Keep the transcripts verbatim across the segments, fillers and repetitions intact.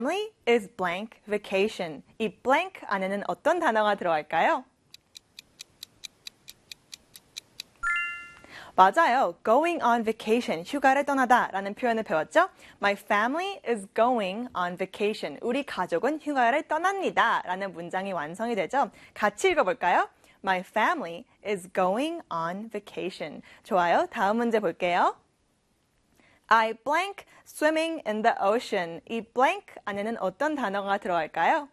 family is blank vacation. 이 blank 안에는 어떤 단어가 들어갈까요? 맞아요. going on vacation, 휴가를 떠나다 라는 표현을 배웠죠? My family is going on vacation. 우리 가족은 휴가를 떠납니다 라는 문장이 완성이 되죠? 같이 읽어볼까요? My family is going on vacation. 좋아요. 다음 문제 볼게요. I blank swimming in the ocean. 이 blank 안에는 어떤 단어가 들어갈까요?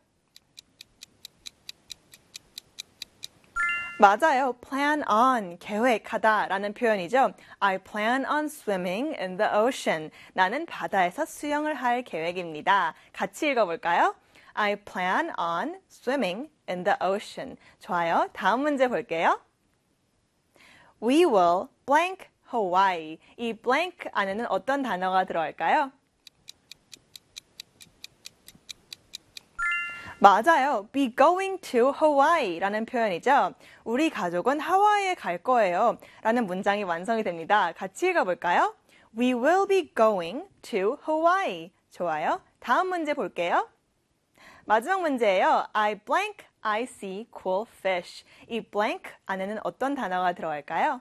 맞아요. plan on, 계획하다 라는 표현이죠. I plan on swimming in the ocean. 나는 바다에서 수영을 할 계획입니다. 같이 읽어볼까요? I plan on swimming in the ocean. 좋아요. 다음 문제 볼게요. We will blank Hawaii. 이 blank 안에는 어떤 단어가 들어갈까요? 맞아요. be going to Hawaii 라는 표현이죠. 우리 가족은 하와이에 갈 거예요 라는 문장이 완성이 됩니다. 같이 읽어볼까요? We will be going to Hawaii. 좋아요. 다음 문제 볼게요. 마지막 문제예요. I blank, I see cool fish. 이 blank 안에는 어떤 단어가 들어갈까요?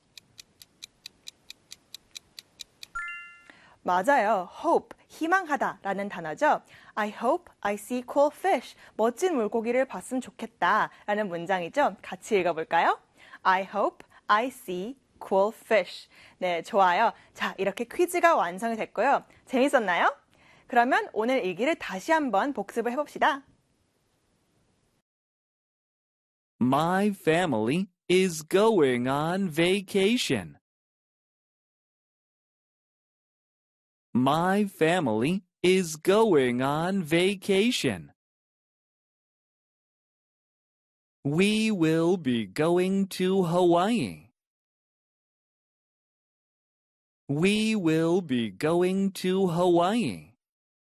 맞아요. hope, 희망하다 라는 단어죠. I hope I see cool fish. 멋진 물고기를 봤으면 좋겠다 라는 문장이죠. 같이 읽어볼까요? I hope I see cool fish. 네, 좋아요. 자, 이렇게 퀴즈가 완성이 됐고요. 재밌었나요? 그러면 오늘 일기를 다시 한번 복습을 해봅시다. My family is going on vacation. My family is going on vacation. We will be going to Hawaii. We will be going to Hawaii.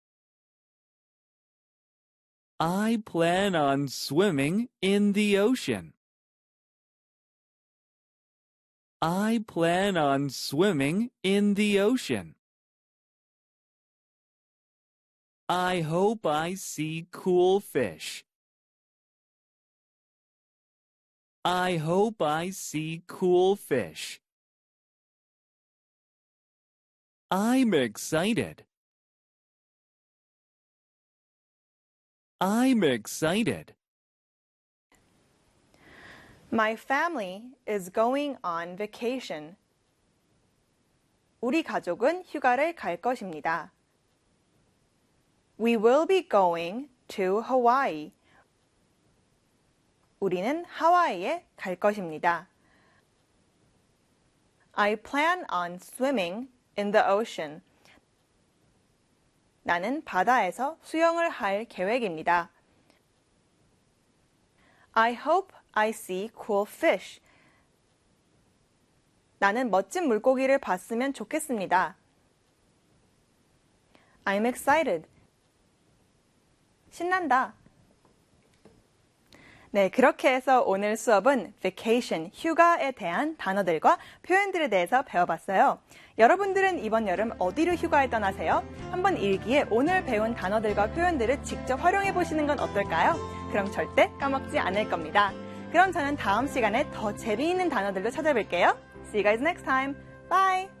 I plan on swimming in the ocean. I plan on swimming in the ocean. I hope I see cool fish. I hope I see cool fish. I'm excited. I'm excited. My family is going on vacation. 우리 가족은 휴가를 갈 것입니다. We will be going to Hawaii. 우리는 하와이에 갈 것입니다. I plan on swimming in the ocean. 나는 바다에서 수영을 할 계획입니다. I hope I see cool fish. 나는 멋진 물고기를 봤으면 좋겠습니다. I'm excited. 신난다. 네, 그렇게 해서 오늘 수업은 vacation, 휴가에 대한 단어들과 표현들에 대해서 배워봤어요. 여러분들은 이번 여름 어디로 휴가에 떠나세요? 한번 일기에 오늘 배운 단어들과 표현들을 직접 활용해 보시는 건 어떨까요? 그럼 절대 까먹지 않을 겁니다. 그럼 저는 다음 시간에 더 재미있는 단어들로 찾아뵐게요. See you guys next time. Bye!